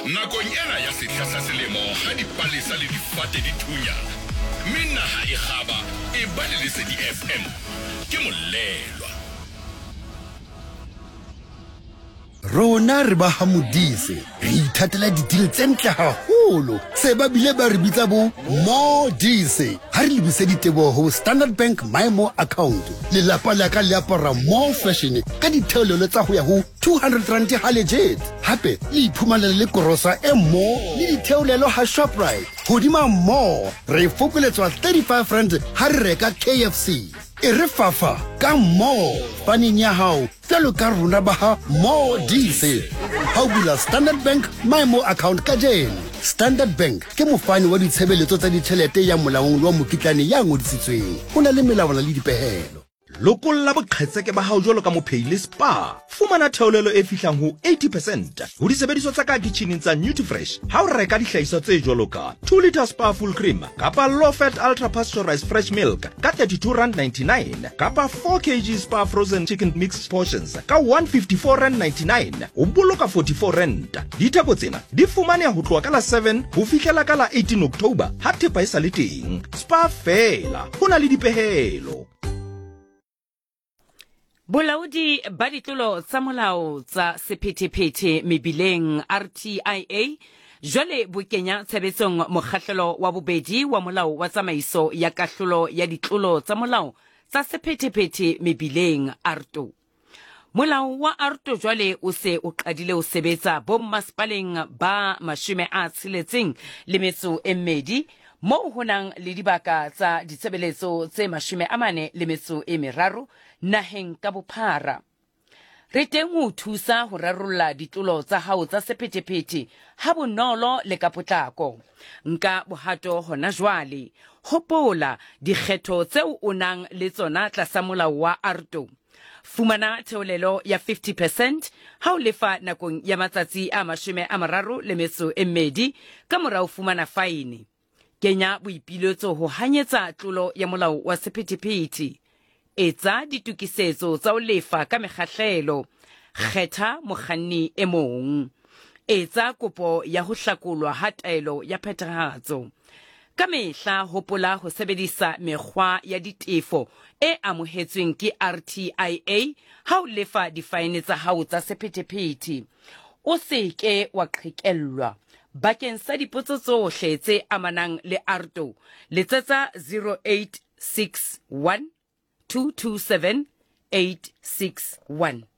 nakong ena ya sehla sa selemo ha dipalesa le difate di thunya mme naha e kgaba e ba le Lesedi FM ke molelwa. Rona re ba ha Modise re ithatela ditiro tse ntle haholo se ba bile ba re bitsa bo Modise ha re lebise ditebo ho Standard Bank MyMo account le lapa la ka le apara more fashion ka ditheolelo tsa ho ya ho 200 rand ha legit hape le iphumanela le korosa e mo le ditheolelo ha Shoprite hodima more re fokoletswa 35 rand ha re reka KFC e re fafa ka mo paning ya hao tlo ka rona ba ha Modise ha o bula Standard Bank MyMo account ka jeno. Standard Bank ke mofani wa ditshebeletso tsa ditjhelete ya molaong wa mokitlane ya ngodisitsweng ho na le melawana le dipehelo. Lokolla boqhetseke ba hao jwalo ka mophehile spa fumana theolelo e fihlang ho 80% ho disebediswa tsa ka kitchening tsa Nutrifresh ha o reka dihlahiswa tse jwalo ka 2 litre spa full cream kapa low fat ultra pasteurized fresh milk ka 32.99 kapa 4 kg spa frozen chicken mixed portions ka 154.99 o boloka 44 rand. Ditheko tsena di fumaneha ho tloha ka la 7 ho fihlela ka la 18 October ha thepa e sa le teng. Spa fela ho na le dipehelo. Bolaodi ba ditlolo tsa molao tsa sephethephethe mebileng RTIA jwale bo kenya tshebetsong mokgahlelo wa bobedi wa molao wa tsamaiso ya kahlolo ya ditlolo tsa molao tsa sephethephethe mebileng ARTO. Molao wa ARTO jwale o se o qadile ho sebetsa bommasepaleng ba 62 moo ho nang le dibaka tsa ditshebeletso tse 43 naheng ka bophara. Re teng ho thusa ho rarolla ditlolo tsa hao tsa sephethephethe ha bonolo le ka potlako. Nka bohato hona jwale. Hopola dikgetho tseo o nang le tsona tlasa molao wa ARTO. Fumana theolelo ya 50% ha o lefa nakong ya matsatsi a 32 ka morao fumana faene. Kenya boipiletso ho hanyetsa tlolo ya molao wa sephethephethe. Etsa ditukisetso tsa ho lefa ka mekgahlelo. Kgetha mokganni e mong. Etsa kopo ya ho hlakolwa ha taelo ya phethahatso. Ka mehla hopola ho sebedisa mekgwa ya ditefo e amohetsweng ke RTIA ha o lefa difaene tsa hao tsa sephethephethe. O se ke wa qhekellwa. Bakeng sa dipotso tsohle tse amanang le ARTO, letsetsa 0861 227 861.